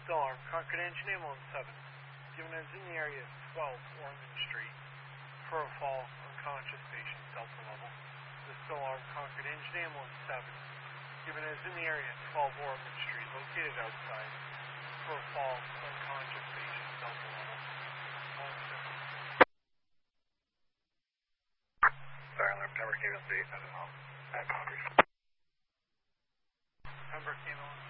Still armed. Concord Engine Ambulance 7. Given as in the area 12 Ormond Street. For a fall, unconscious patient, Delta level. The still armed Concord Engine Ambulance 7. Given as in the area 12 Ormond Street, located outside. For a fall, unconscious patient, Delta level. Sorry, Pembroke Ambulance 8, I don't know. Pembroke Ambulance